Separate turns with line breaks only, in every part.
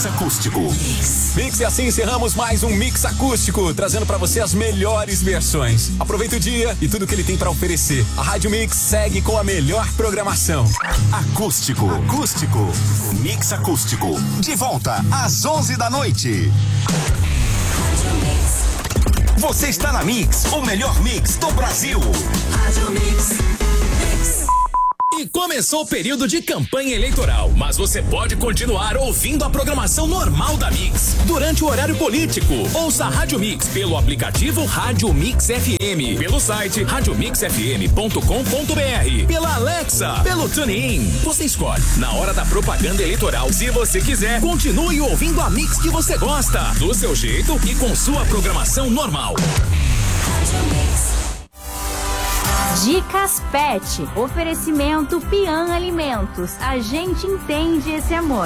Mix Acústico.
Mix, e assim encerramos mais um Mix Acústico, trazendo pra você as melhores versões. Aproveita o dia e tudo que ele tem pra oferecer. A Rádio Mix segue com a melhor programação.
Acústico. Mix Acústico. De volta às 11 da noite. Você está na Mix, o melhor mix do Brasil.
Rádio Mix.
E começou o período de campanha eleitoral, mas você pode continuar ouvindo a programação normal da Mix durante o horário político. Ouça a Rádio Mix pelo aplicativo Rádio Mix FM, pelo site radiomixfm.com.br, pela Alexa, pelo TuneIn. Você escolhe na hora da propaganda eleitoral. Se você quiser, continue ouvindo a Mix que você gosta, do seu jeito e com sua programação normal.
Rádio Mix.
Dicas Pet. Oferecimento Pian Alimentos. A gente entende esse amor.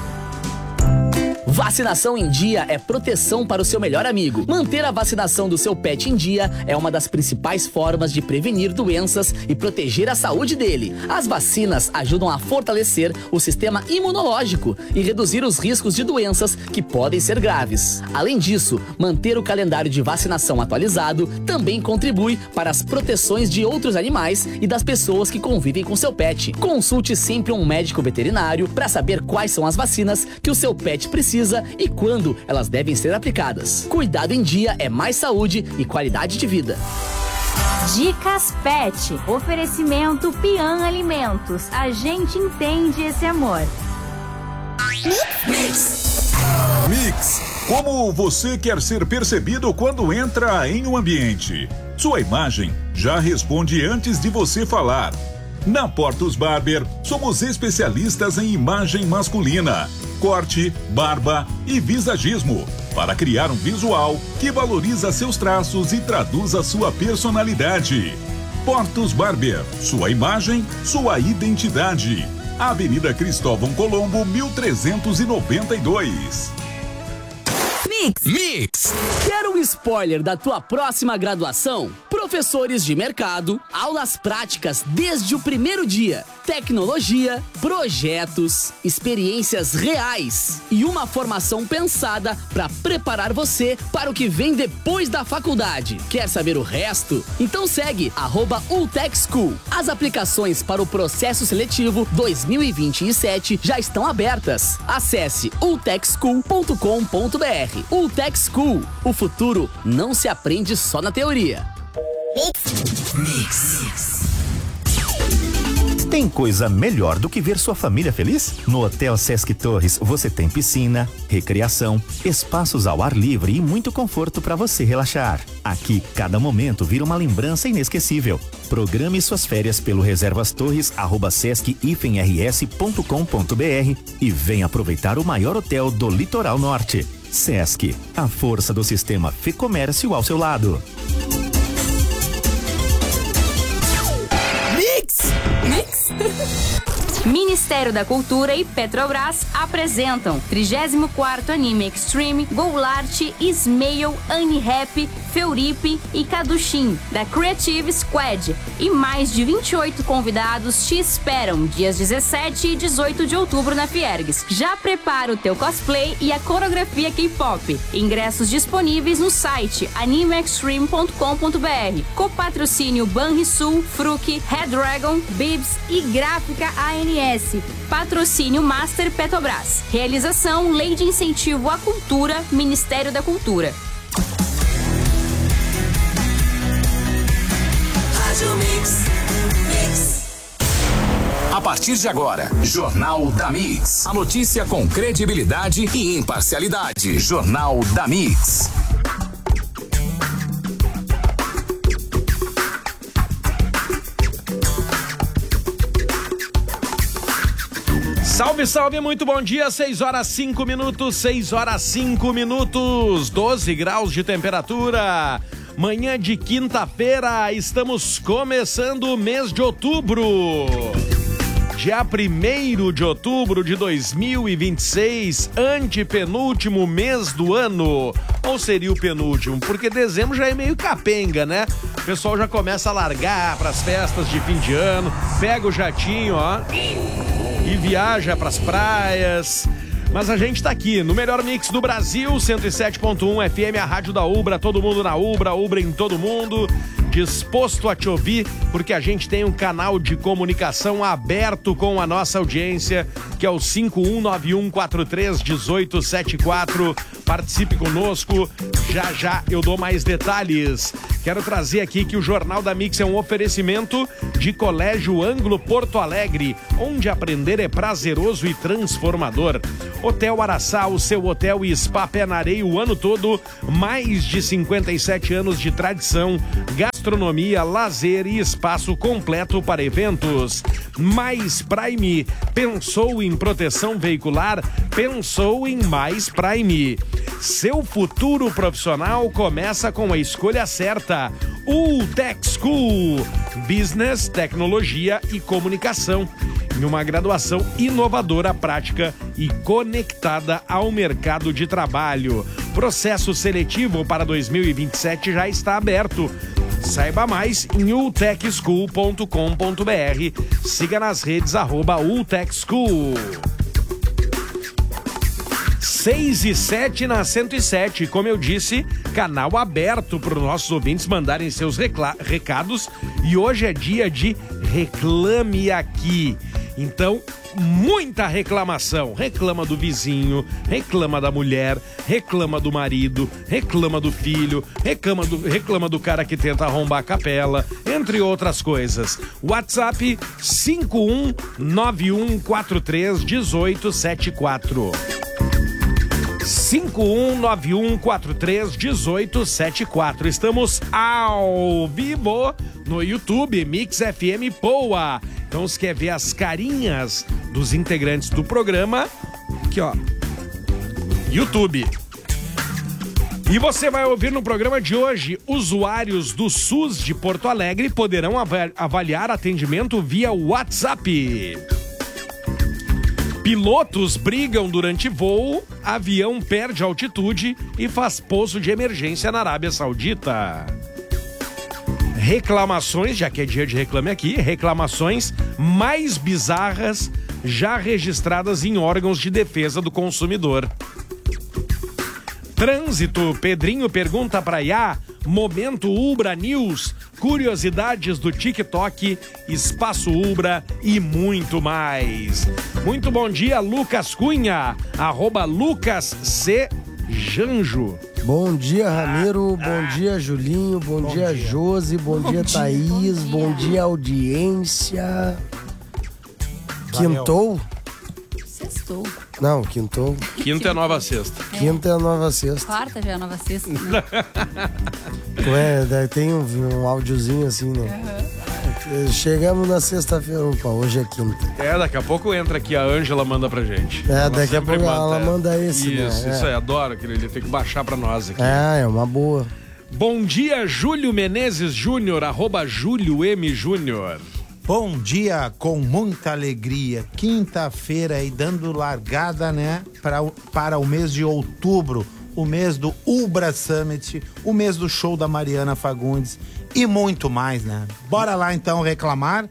Vacinação em dia é proteção para o seu melhor amigo. Manter a vacinação do seu pet em dia é uma das principais formas de prevenir doenças e proteger a saúde dele. As vacinas ajudam a fortalecer o sistema imunológico e reduzir os riscos de doenças que podem ser graves. Além disso, manter o calendário de vacinação atualizado também contribui para as proteções de outros animais e das pessoas que convivem com seu pet. Consulte sempre um médico veterinário para saber quais são as vacinas que o seu pet precisa e quando elas devem ser aplicadas. Cuidado em dia é mais saúde e qualidade de vida.
Dicas Pet. Oferecimento Pian Alimentos. A gente entende esse amor.
Mix.
Como você quer ser percebido quando entra em um ambiente? Sua imagem já responde antes de você falar. Na Portos Barber, somos especialistas em imagem masculina, corte, barba e visagismo, para criar um visual que valoriza seus traços e traduz a sua personalidade. Portos Barber, sua imagem, sua identidade. Avenida Cristóvão Colombo, 1392.
Mix. Quer um spoiler da tua próxima graduação? Professores de mercado, aulas práticas desde o primeiro dia, tecnologia, projetos, experiências reais e uma formação pensada para preparar você para o que vem depois da faculdade. Quer saber o resto? Então segue @UTechSchool. As aplicações para o processo seletivo 2027 já estão abertas. Acesse utechschool.com.br. UTechSchool. O futuro não se aprende só na teoria.
Mix.
Tem coisa melhor do que ver sua família feliz? No Hotel Sesc Torres você tem piscina, recreação, espaços ao ar livre e muito conforto para você relaxar. Aqui, cada momento vira uma lembrança inesquecível. Programe suas férias pelo reservastorres@sesc-rs.com.br e venha aproveitar o maior hotel do Litoral Norte. Sesc, a força do sistema Fê-Comércio ao seu lado.
Ministério da Cultura e Petrobras apresentam 34º Anime Extreme, Goulart, Ismail, Annie-Rap, Feuripe e Kadushim, da Creative Squad. E mais de 28 convidados te esperam dias 17 e 18 de outubro na Fiergues. Já prepara o teu cosplay e a coreografia K-pop. Ingressos disponíveis no site animeextreme.com.br. Copatrocínio Banrisul, Fruc, Red Dragon, Bibs e Gráfica ANS. Patrocínio Master Petrobras. Realização Lei de Incentivo à Cultura, Ministério da Cultura.
Rádio Mix.
A partir de agora, Jornal da Mix. A notícia com credibilidade e imparcialidade. Jornal da Mix.
Salve, salve, muito bom dia, 6 horas 5 minutos, 6 horas 5 minutos, 12 graus de temperatura. Manhã de quinta-feira, estamos começando o mês de outubro. Dia 1º de outubro de 2026, antepenúltimo mês do ano. Ou seria o penúltimo? Porque dezembro já é meio capenga, né? O pessoal já começa a largar pras festas de fim de ano, pega o jatinho, ó, e viaja pras praias. Mas a gente tá aqui no melhor mix do Brasil, 107.1 FM, a rádio da Ubra, todo mundo na Ubra, Ubra em todo mundo, disposto a te ouvir, porque a gente tem um canal de comunicação aberto com a nossa audiência, que é o 5191431874. Participe conosco, já eu dou mais detalhes. Quero trazer aqui que o Jornal da Mix é um oferecimento de Colégio Ângulo Porto Alegre, onde aprender é prazeroso e transformador. Hotel Araçá, o seu hotel e spa pé na areia o ano todo, mais de 57 anos de tradição, gastronomia, lazer e espaço completo para eventos. Mais Prime, pensou em proteção veicular? Pensou em Mais Prime. Seu futuro profissional começa com a escolha certa. UTEC School, Business, Tecnologia e Comunicação. Em uma graduação inovadora, prática e conectada ao mercado de trabalho. Processo seletivo para 2027 já está aberto. Saiba mais em utechschool.com.br. Siga nas redes @utechschool. 6 e 7 na 107, como eu disse, canal aberto para os nossos ouvintes mandarem seus recados, e hoje é dia de Reclame Aqui. Então, muita reclamação. Reclama do vizinho, reclama da mulher, reclama do marido, reclama do filho, reclama do cara que tenta arrombar a capela, entre outras coisas. WhatsApp 5191431874. 5191431874. Estamos ao vivo no YouTube, Mix FM Poa. Então, se quer ver as carinhas dos integrantes do programa, aqui ó, YouTube. E você vai ouvir no programa de hoje, usuários do SUS de Porto Alegre poderão avaliar atendimento via WhatsApp. Pilotos brigam durante voo, avião perde altitude e faz pouso de emergência na Arábia Saudita. Reclamações, já que é dia de Reclame Aqui, reclamações mais bizarras já registradas em órgãos de defesa do consumidor. Trânsito, Pedrinho pergunta pra Iá, Momento Ubra News, curiosidades do TikTok, Espaço Ubra e muito mais. Muito bom dia, Lucas Cunha, @LucasCJanjo.
Bom dia, Ramiro, bom dia, Julinho, bom dia, Josi, bom dia, Thaís, bom dia, audiência. Quintou?
Sextou.
Não, quintou.
Quinta é nova sexta.
Quinta é a nova sexta.
Quarta já é a nova sexta.
Ué, tem um áudiozinho assim, né? Chegamos na sexta-feira, opa, hoje é quinta.
Daqui a pouco entra aqui, a Ângela manda pra gente.
Daqui a pouco ela manda esse,
isso,
né?
Isso aí, adoro aquele ali, tem que baixar pra nós aqui.
É uma boa.
Bom dia, Júlio Menezes Júnior, @Júlio M. Júnior.
Bom dia, com muita alegria. Quinta-feira e dando largada, né, para o mês de outubro, o mês do Ubra Summit, o mês do show da Mariana Fagundes e muito mais, né? Bora lá então reclamar.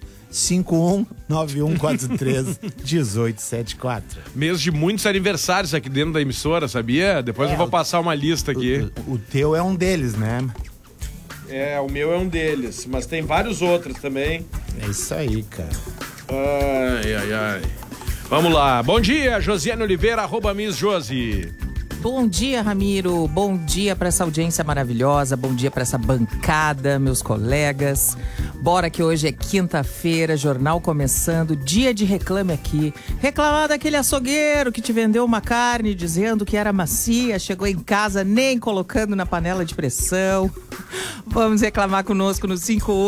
5191431874.
Mês de muitos aniversários aqui dentro da emissora, sabia? Depois eu vou passar uma lista aqui.
O teu é um deles, né?
O meu é um deles, mas tem vários outros também.
É isso aí, cara.
Ai. Vamos lá. Bom dia, Josiane Oliveira, @Miss Josi.
Bom dia, Ramiro. Bom dia para essa audiência maravilhosa. Bom dia para essa bancada, meus colegas. Bora que hoje é quinta-feira, jornal começando, dia de Reclame Aqui. Reclamar daquele açougueiro que te vendeu uma carne dizendo que era macia, chegou em casa nem colocando na panela de pressão. Vamos reclamar conosco no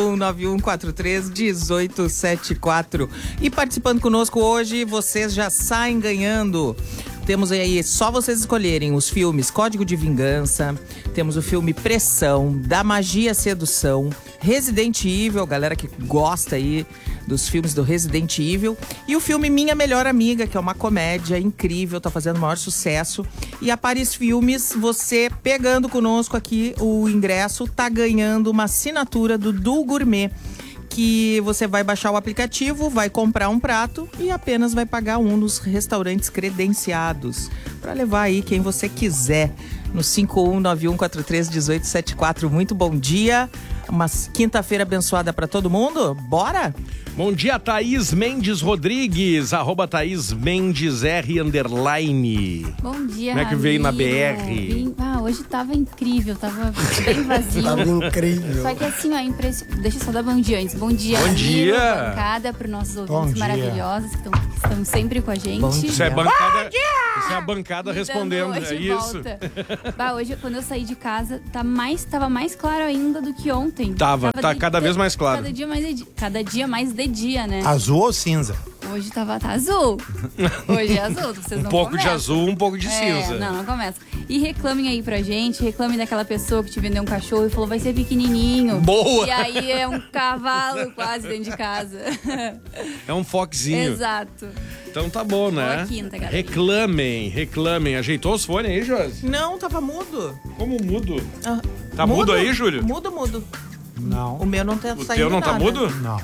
5191431874. E participando conosco hoje, vocês já saem ganhando. Temos aí, só vocês escolherem os filmes Código de Vingança, temos o filme Pressão, Da Magia à Sedução, Resident Evil, galera que gosta aí dos filmes do Resident Evil, e o filme Minha Melhor Amiga, que é uma comédia incrível, tá fazendo o maior sucesso. E a Paris Filmes, você pegando conosco aqui o ingresso, tá ganhando uma assinatura do Du Gourmet, que você vai baixar o aplicativo, vai comprar um prato e apenas vai pagar um nos restaurantes credenciados para levar aí quem você quiser no 5191431874. Muito bom dia. Uma quinta-feira abençoada para todo mundo. Bora?
Bom dia, Thaís Mendes Rodrigues, @Thaís Mendes R _.
Bom dia,
Como é que veio na BR?
Hoje tava incrível, tava bem vazio.
Tava incrível.
Só que assim, ó, deixa eu só dar bom dia antes. Bom dia,
Bom dia.
bancada, para nossos ouvintes maravilhosos que estão sempre com a gente.
Isso é bancada, isso é a bancada
Me
respondendo,
dando
é
hoje
isso?
volta. Hoje, quando eu saí de casa, tava mais claro ainda do que ontem.
Tá cada vez mais claro.
Cada dia mais de dia, né?
Azul ou cinza?
Hoje tá azul. Hoje é azul, vocês não
Um pouco de
começam.
azul, um pouco de cinza.
Não começa. E reclamem aí pra gente, reclamem daquela pessoa que te vendeu um cachorro e falou vai ser pequenininho.
Boa!
E aí é um cavalo quase dentro de casa.
É um foquezinho.
Exato.
Então tá bom, né?
Boa quinta, galera.
Reclamem. Ajeitou os fones aí, Josi?
Não, tava mudo.
Como mudo?
Ah,
Tá mudo aí, Júlio?
Mudo.
Não.
O meu não tá
O
saindo
teu não tá
nada.
mudo?
Não.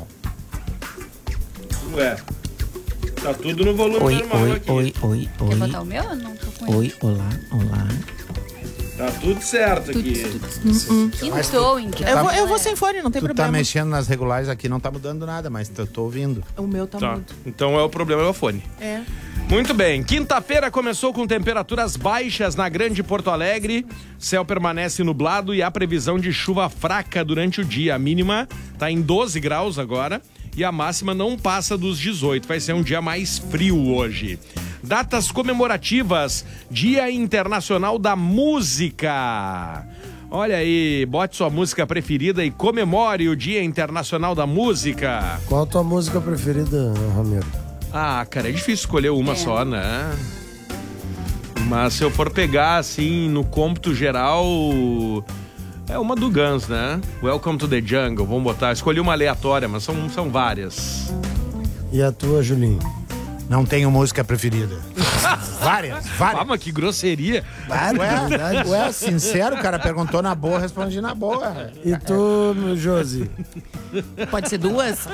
Ué. Tá tudo no volume normal aqui.
Quer botar o meu? Eu não tô com ele.
Olá.
Tá tudo certo aqui.
Quintou, então.
Eu vou sem fone, não tem
Tu
problema.
tá mexendo nas regulares aqui, não tá mudando nada, mas tô ouvindo.
O meu tá mudo.
Então o problema é o fone.
É.
Muito bem, quinta-feira começou com temperaturas baixas na Grande Porto Alegre. Céu permanece nublado e há previsão de chuva fraca durante o dia. A mínima tá em 12 graus agora e a máxima não passa dos 18. Vai ser um dia mais frio hoje. Datas comemorativas: Dia Internacional da Música. Olha aí, bote sua música preferida e comemore o Dia Internacional da Música.
Qual a tua música preferida, Ramiro?
Ah, cara, é difícil escolher uma só, né? Mas se eu for pegar, assim, no cômputo geral, é uma do Guns, né? Welcome to the Jungle, vamos botar. Escolhi uma aleatória, mas são várias.
E a tua, Julinho?
Não tenho música preferida. Várias.
Ah, mas que grosseria.
Ué, sincero, o cara perguntou na boa, respondi na boa.
E tu, meu Josi?
Pode ser duas?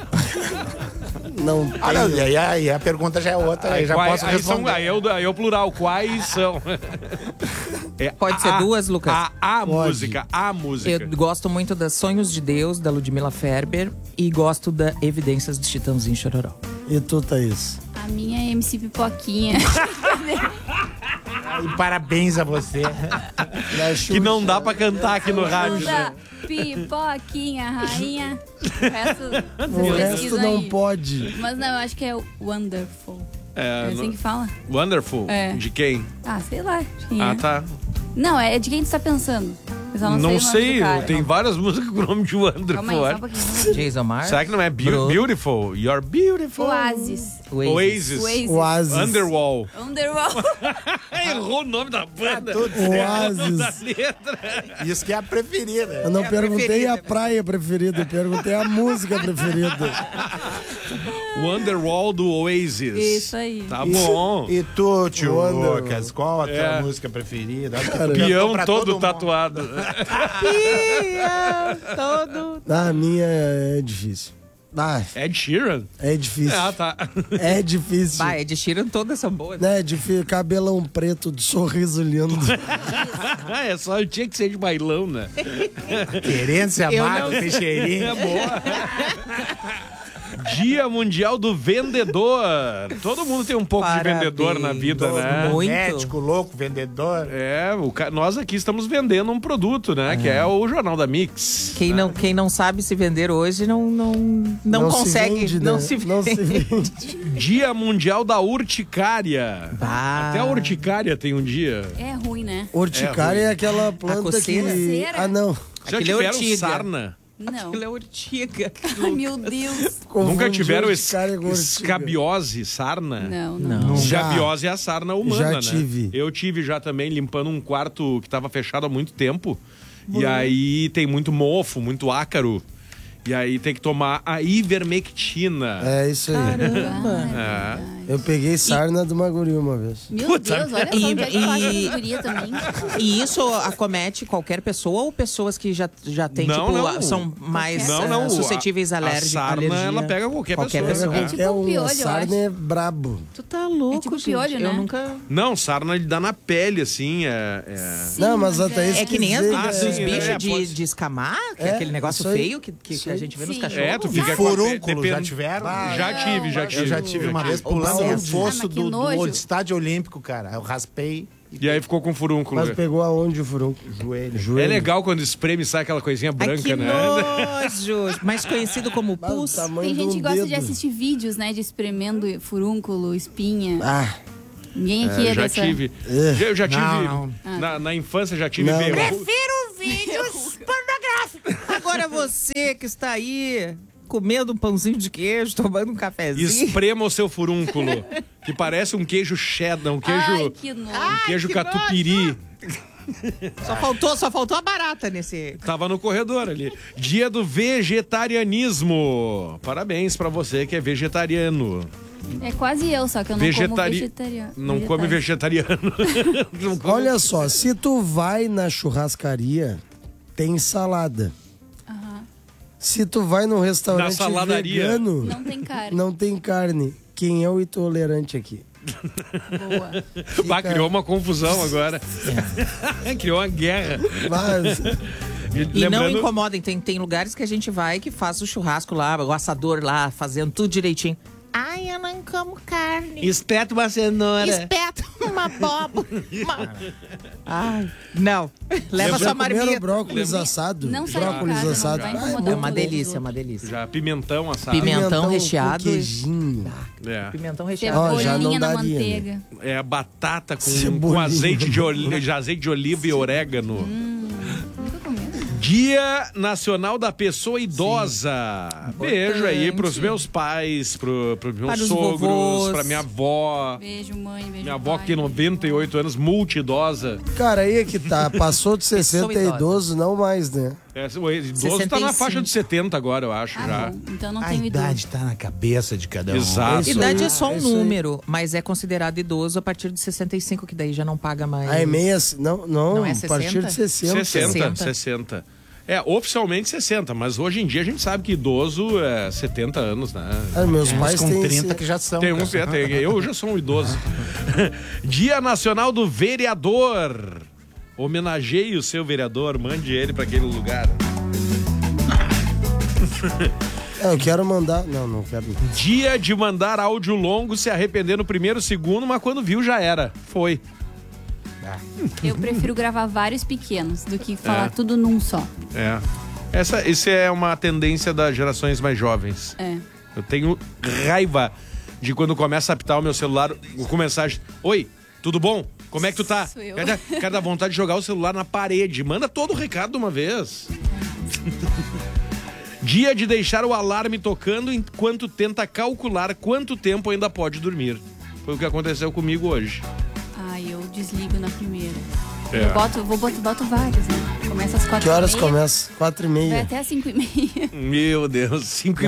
Não tem.
Aí a pergunta já é outra, aí já posso responder.
Aí é o plural, quais são?
Pode ser duas, Lucas?
A música.
Eu gosto muito das Sonhos de Deus, da Ludmilla Ferber, e gosto da Evidências do Chitãozinho Chororó.
E tu, Thaís?
A minha é MC Pipoquinha.
E parabéns a você.
Que não dá pra cantar aqui no rádio, né?
Pipoquinha, rainha.
O resto não pode.
Mas não, eu acho que é Wonderful. É assim que fala?
Wonderful?
É.
De quem?
Ah, sei lá. De quem é.
Tá.
Não, é de quem tu tá pensando. Eu só
Não
sei,
sei,
o nome do cara.
tem várias músicas com o nome de Wonderful.
Calma aí, só um pouquinho.
Jason Mars.
Será que não é Beautiful? You're beautiful.
Oasis.
Oasis. Underwall.
Errou
o nome da banda.
Oasis.
Da letra.
Isso que é a preferida.
Eu não perguntei a praia preferida, eu perguntei a música preferida.
Wonderwall do Oasis.
Isso aí.
Tá bom.
E tu, tio Lucas, qual a tua música preferida?
Peão todo tatuado.
Peão todo.
A minha é difícil.
Ed Sheeran?
É difícil.
Ah, tá.
É difícil.
Vai, Ed Sheeran todas são boas.
É difícil, cabelão preto, de sorriso lindo.
Só tinha que ser de bailão, né?
Querendo ser amado, Teixeirinho.
É boa. Dia Mundial do Vendedor. Todo mundo tem um pouco de vendedor na vida, né?
Muito.
Médico, louco, vendedor.
Nós aqui estamos vendendo um produto, né? Que é o Jornal da Mix.
Quem não sabe se vender hoje não consegue.
Se vende,
não,
né?
se
Não se
vende.
vende.
Dia Mundial da Urticária. Até a urticária tem um dia.
É ruim, né?
Urticária é aquela planta que...
coceira?
Ah, não.
Já
Aquilo é
tiveram
urtiga.
sarna?
Não.
Aquilo é urtiga.
Ai, meu Deus.
Nunca tiveram
urticária com urtiga.
escabiose, sarna?
Não.
Escabiose é a sarna humana,
Já tive.
né? Eu tive já também, limpando um quarto que estava fechado há muito tempo. E aí tem muito mofo, muito ácaro. E aí tem que tomar a ivermectina.
É isso aí.
Caramba.
Eu peguei sarna de uma guria uma vez.
Meu Deus, olha só onde é que passa essa guria também.
E isso acomete qualquer pessoa ou pessoas que já têm, são mais suscetíveis a alergia?
A sarna, ela pega qualquer pessoa.
É tipo um piolho, eu
sarna
acho.
é brabo.
Tu tá louco,
É tipo
gente.
piolho, né?
Eu nunca...
Não, sarna ele dá na pele, assim,
Sim,
não, mas até isso
É que nem os bichos
pode-
de escamar, que é aquele negócio
isso aí.
feio que a gente vê nos
Sim.
cachorros.
tu fica
Furúnculo, já tiveram?
Já tive.
Eu já tive uma vez pulando
Obsessa.
no fosso
Ah, mas que
do
nojo.
estádio olímpico, cara. Eu raspei
E aí ficou com furúnculo.
Mas pegou aonde o furúnculo?
joelho.
É legal quando espreme e sai aquela coisinha
Ai,
branca,
que
né?
nojo! Mais conhecido como pus.
Tem gente que gosta de assistir vídeos, né? De espremendo furúnculo, espinha. Ninguém aqui é
já
dessa...
tive. Eu já tive.
Não.
Na infância já tive
Não.
verruga.
vídeos pornográficos. Agora você que está aí comendo um pãozinho de queijo, tomando um cafezinho.
Esprema o seu furúnculo, que parece um queijo cheddar, um queijo,
Ai, que nojo.
um queijo catupiry.
Só faltou a barata nesse...
Tava no corredor ali. Dia do vegetarianismo. Parabéns pra você que é vegetariano.
É quase eu, só que eu não como vegetariano.
Não come vegetariano. Não come-
Olha só, se tu vai na churrascaria, tem salada. Se tu vai num restaurante
Na saladaria.
vegano,
Não tem carne.
não tem carne. Quem é o intolerante aqui?
Boa.
Bah, criou uma confusão agora. Criou uma guerra.
Mas,
E não incomodem, tem lugares que a gente vai que faz o churrasco lá, o assador lá, fazendo tudo direitinho. Ai, eu não como carne.
Espeta uma cenoura.
Espeta uma abóbora. Ai, não. Leva sua
já comeram
marmita.
brócolis assado?
Não sai de
Brócolis
casa,
assado.
não vai
Ah,
incomodar
É uma
os
delícia,
outros.
é uma delícia.
Já pimentão assado.
Pimentão
com
recheado.
queijinho.
É.
Pimentão recheado.
Ó, já não
Cebolinha na
daria,
manteiga.
É batata com
Cebolinha.
azeite de oliva e orégano.
Nunca comi.
Dia Nacional da Pessoa Idosa. Beijo aí pros meus pais, pros meus
Para os
sogros,
vovôs.
pra minha avó.
Beijo, mãe, beijo,
Minha avó
pai.
que tem 98 anos, multi-idosa.
Cara, aí é que tá. Passou de 60
Pessoa
e
idosa.
idoso, não mais, né?
O idoso tá na
65.
faixa de 70 agora, eu acho, já.
Bom, então não
A
tenho
idade
idoso.
tá na cabeça de cada um.
Exato.
Isso
Idade
aí,
é só um
isso aí.
número, mas é considerado idoso a partir de 65, que daí já não paga mais.
Ah, é meia... Não,
é
a partir de 60.
60. É, oficialmente 60, mas hoje em dia a gente sabe que idoso é 70 anos, né?
Ah, meus
Uns
pais
com
têm
30
esse-
que já são.
Tem uns,
cara.
eu já sou um idoso. Dia Nacional do Vereador. Homenageie o seu vereador, mande ele pra aquele lugar.
Eu quero mandar... Não quero.
Dia de mandar áudio longo, se arrepender no primeiro segundo, mas quando viu já era. Foi.
Eu prefiro gravar vários pequenos do que falar tudo num só.
É. Isso é uma tendência das gerações mais jovens.
É.
Eu tenho raiva de quando começa a apitar o meu celular com mensagem: Oi, tudo bom? Como é que tu tá?
Sou eu.
Quer dar vontade de jogar o celular na parede. Manda todo o recado de uma vez. Dia de deixar o alarme tocando enquanto tenta calcular quanto tempo ainda pode dormir. Foi o que aconteceu comigo hoje.
Ai, eu desligo na primeira.
É.
Eu boto vários, né? Começa às 4h30.
Que horas começa? 4h30.
Vai até às 5h30.
Meu Deus,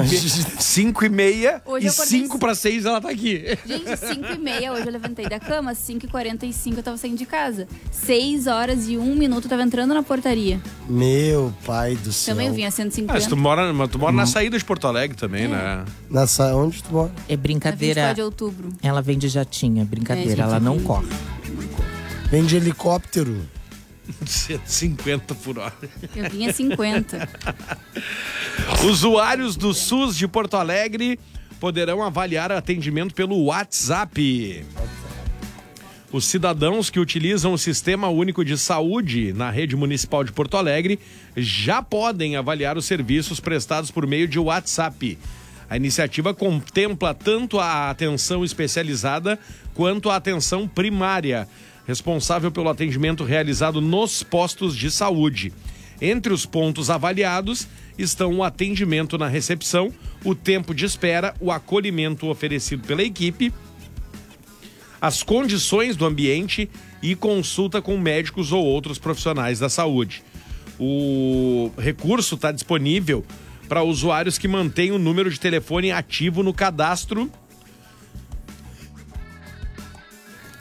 5h30
Hoje
e
eu acordei
5:06 ela tá aqui.
Gente, 5h30, hoje eu levantei da cama, 5h45 eu tava saindo de casa. 6h01 eu tava entrando na portaria.
Meu pai do céu.
Também eu vinha a 150.
Tu mora na saída de Porto Alegre também, né?
Onde tu mora?
É
Na
brincadeira.
24 de outubro.
Ela vem de jatinho, é brincadeira,
gente,
ela não
vem.
corre.
Vem de helicóptero.
150 por hora.
Eu vinha 50.
Usuários do SUS de Porto Alegre poderão avaliar atendimento pelo WhatsApp. Os cidadãos que utilizam o Sistema Único de Saúde na rede municipal de Porto Alegre já podem avaliar os serviços prestados por meio de WhatsApp. A iniciativa contempla tanto a atenção especializada quanto a atenção primária, responsável pelo atendimento realizado nos postos de saúde. Entre os pontos avaliados estão o atendimento na recepção, o tempo de espera, o acolhimento oferecido pela equipe, as condições do ambiente e consulta com médicos ou outros profissionais da saúde. O recurso está disponível para usuários que mantêm o número de telefone ativo no cadastro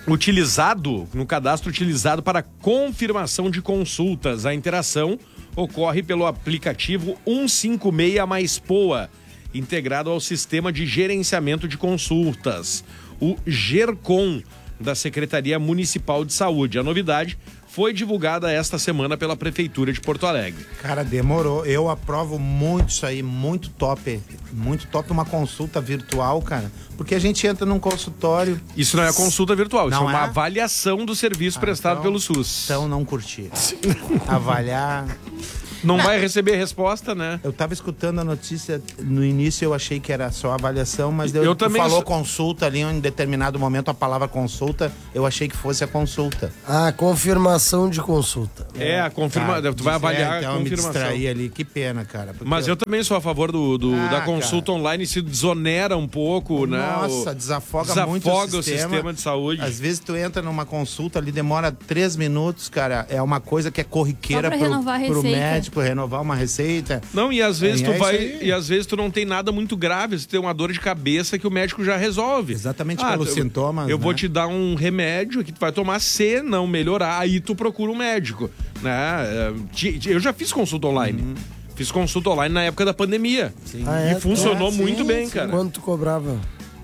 no cadastro utilizado para confirmação de consultas. A interação ocorre pelo aplicativo 156 mais POA, integrado ao sistema de gerenciamento de consultas, o GERCOM, da Secretaria Municipal de Saúde. A novidade foi divulgada esta semana pela Prefeitura de Porto Alegre.
Cara, demorou. Eu aprovo muito isso aí, muito top. Muito top uma consulta virtual, cara. Porque a gente entra num consultório...
Isso não é consulta virtual, isso
Não
é uma
é?
avaliação do serviço prestado
então-
pelo SUS.
Então não curti. Avaliar...
Não vai receber resposta, né?
Eu tava escutando a notícia, no início eu achei que era só avaliação, mas
Eu
tu
também
falou
sou-
consulta ali, em determinado momento a palavra consulta, eu achei que fosse a consulta.
Ah, confirmação de consulta.
É, a confirma... tu vai avaliar
então
a
eu me
confirmação.
distraí ali, que pena, cara. porque
Mas eu também sou a favor da consulta online, se desonera um pouco, né?
Nossa, desafoga muito
o sistema de saúde.
Às vezes tu entra numa consulta ali, demora 3 minutos, cara. É uma coisa que é corriqueira
Só pra renovar a
pro
receita.
médico, renovar uma receita.
Não, e às vezes
É
tu
isso
vai
aí.
e às vezes tu não tem nada muito grave, você tem uma dor de cabeça que o médico já resolve.
Exatamente pelos sintomas,
Eu vou
né?
te dar um remédio que tu vai tomar, se não melhorar, aí tu procura um médico, né? Eu já fiz consulta online.
Uhum.
Fiz consulta online na época da pandemia.
Ah, é?
E funcionou
Sim,
muito bem,
sim.
cara.
Quanto tu cobrava?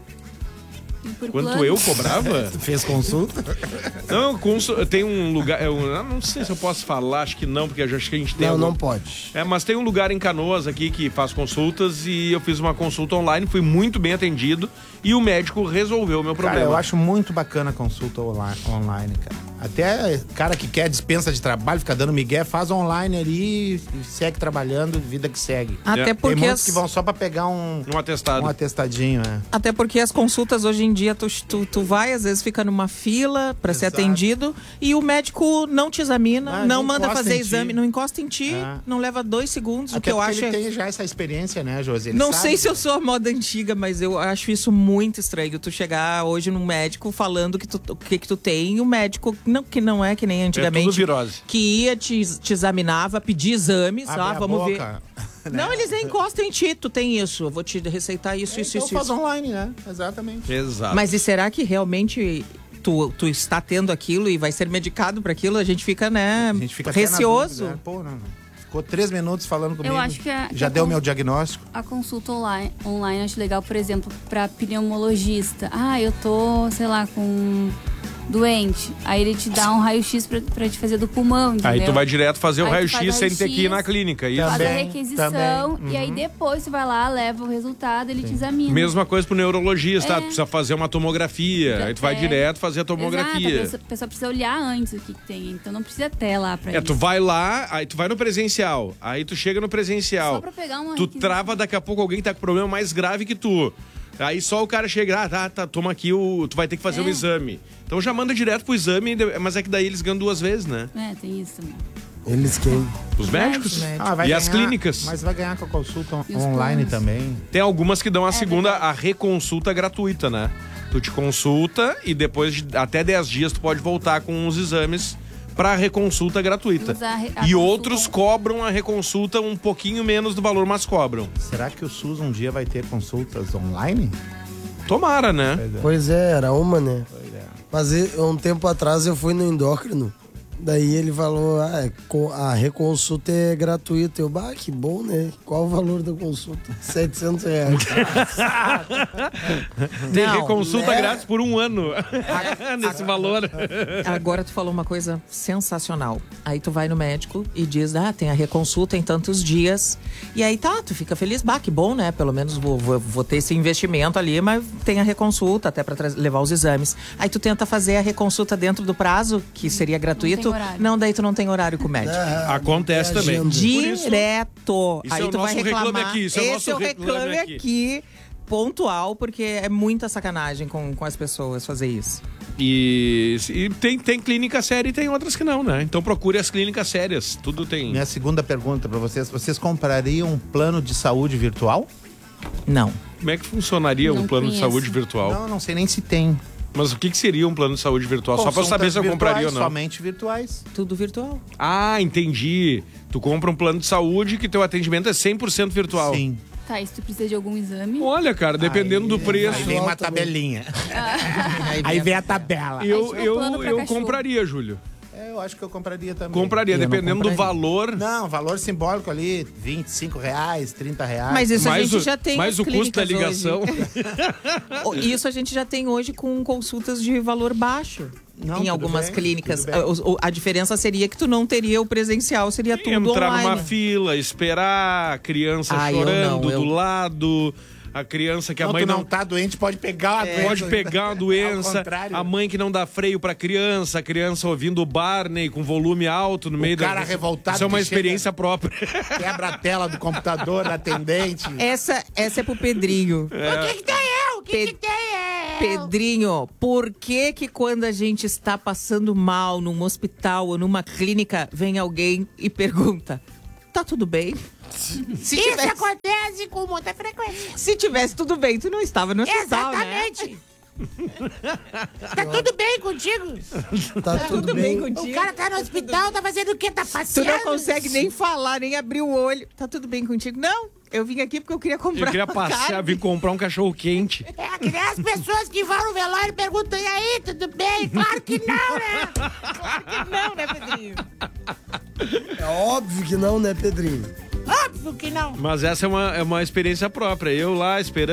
Por
Quanto
plano.
eu cobrava?
Fez consulta?
Não, tem um lugar. Eu não sei se eu posso falar, acho que não, porque eu acho que a gente tem.
Não pode.
Mas tem um lugar em Canoas aqui que faz consultas e eu fiz uma consulta online, fui muito bem atendido e o médico resolveu o meu problema.
Cara, eu acho muito bacana a consulta online, cara. Até cara que quer dispensa de trabalho, fica dando migué, faz online ali e segue trabalhando, vida que segue.
Até porque
Tem muitos que vão só pra pegar um
atestado.
Um atestadinho, né?
Até porque as consultas hoje em dia, tu vai, às vezes fica numa fila pra ser atendido e o médico não te examina, não manda
encosta
fazer
em ti.
exame, não encosta em ti, não leva 2 segundos, o que
Até
eu
porque
acho
ele
é...
tem já essa experiência, né, Josi? Ele
Não
sabe.
sei se eu sou a moda antiga, mas eu acho isso muito estranho. Tu chegar hoje num médico falando o que tu tem, e o médico, que não é que nem antigamente,
É tudo virose.
que ia te examinava, pedir exames,
Abre a
vamos ver.
boca.
Não, eles nem encostam em ti, tu tem isso, eu vou te receitar isso, isso,
Então
isso.
faz
isso.
online, né? Exatamente.
Exato.
Mas e será que realmente tu está tendo aquilo e vai ser medicado para aquilo? A gente fica, né,
A gente fica até na
receoso.
dúvida, né? Pô, não. Ficou 3 minutos falando comigo.
Eu acho que
já deu o meu diagnóstico.
A consulta online acho legal, por exemplo, pra pneumologista. Ah, eu tô, sei lá, com doente. Aí ele te dá um raio-x pra te fazer do pulmão, entendeu?
Aí tu vai direto fazer o
Aí tu faz
raio-x sem ter que ir na
raio-x,
clínica. Isso.
Faz a
Também,
requisição e aí depois tu vai lá, leva o resultado, ele te examina.
Mesma coisa pro neurologista,
É.
tu precisa fazer uma tomografia. Aí tu vai direto fazer a tomografia.
Exato, a pessoa precisa olhar antes o que tem, então não precisa até lá pra isso.
Tu vai lá, aí tu vai no presencial, aí tu chega no presencial,
Só pra pegar uma
tu
requisição.
trava daqui a pouco alguém que tá com problema mais grave que tu. Aí só o cara chega, tá, toma aqui, tu vai ter que fazer um exame. Então já manda direto pro exame, mas é que daí eles ganham 2 vezes, né?
É, tem isso também.
Eles quem?
Os médicos
vai
e as
ganhar,
clínicas.
Mas vai ganhar com a consulta
E os
online
planos?
também.
Tem algumas que dão a segunda, a reconsulta gratuita, né? Tu te consulta e depois de até 10 dias tu pode voltar com os exames pra reconsulta gratuita.
Mas a
E
consulta-
outros cobram a reconsulta um pouquinho menos do valor, mas cobram.
Será que o SUS um dia vai ter consultas online?
Tomara, né?
Pois é, era uma, né? Mas um tempo atrás eu fui no endócrino. Daí ele falou, a reconsulta é gratuita. Eu, que bom, né? Qual o valor da consulta? R$700.
Tem
Não,
reconsulta
né?
grátis por 1 ano nesse valor.
Agora tu falou uma coisa sensacional. Aí tu vai no médico e diz, tem a reconsulta em tantos dias. E aí tu fica feliz. Que bom, né? Pelo menos vou ter esse investimento ali, mas tem a reconsulta até pra levar os exames. Aí tu tenta fazer a reconsulta dentro do prazo, que seria gratuito.
horário.
Não, daí tu não tem horário com o médico.
Acontece também.
agenda.
Direto.
Isso
aí
é o
tu vai
nosso reclame
reclamar.
aqui, isso é o
Esse
nosso
eu
reclame
reclame
aqui.
aqui. Pontual, porque é muita sacanagem com as pessoas fazer isso.
E tem clínica séria e tem outras que não, né? Então procure as clínicas sérias. Tudo tem.
Minha segunda pergunta pra vocês. Vocês comprariam um plano de saúde virtual?
Não.
Como é que funcionaria um
Não
plano de
conheço.
saúde virtual?
Não sei nem se tem.
Mas o que seria um plano de saúde virtual? Só pra eu saber se eu
Consultas
compraria ou
virtuais,
não.
Somente virtuais.
Tudo virtual.
Ah, entendi. Tu compra um plano de saúde que teu atendimento é 100% virtual.
Sim.
Tá, e se tu precisa de algum exame?
Olha, cara, dependendo do preço.
Aí vem uma tabelinha. Aí vem a tabela.
Eu compraria, Júlio.
Eu acho que eu compraria também.
Compraria, dependendo do valor.
Não, valor simbólico ali, R$25, R$30.
Mas isso a gente já tem.
Mais
nas
o custo da
clínicas
ligação.
hoje. Isso a gente já tem hoje com consultas de valor baixo.
Não,
em
tudo
algumas
bem,
clínicas.
tudo bem.
A diferença seria que tu não teria o presencial, seria tudo
Entrar
online.
numa fila, esperar a criança chorando do lado. A criança que a mãe
não tá doente, pode pegar a doença.
Pode pegar a doença. A mãe que não dá freio pra criança, a criança ouvindo o Barney com volume alto no meio da...
O cara revoltado.
Isso é uma
que
experiência própria.
Quebra a tela do computador, da atendente.
Essa é pro Pedrinho.
O que tem eu? O que tem eu?
Pedrinho, por que quando a gente está passando mal num hospital ou numa clínica, vem alguém e pergunta, tá tudo bem?
Isso acontece com muita frequência.
Se tivesse tudo bem, tu não estava no hospital,
Exatamente. Tá tudo bem contigo?
Tá tudo bem
contigo.
O cara tá no hospital, tá fazendo o quê? Tá passeando?
Tu não consegue nem falar, nem abrir o olho. Tá tudo bem contigo? Não, eu vim aqui porque eu queria comprar.
Eu queria passear, vim comprar um cachorro quente.
É que nem as pessoas que vão no velório e perguntam, e aí, tudo bem? Claro que não, né?
Claro que não, né, Pedrinho?
É óbvio que não, né, Pedrinho?
Óbvio que não.
Mas essa é uma experiência própria. Eu lá esperando.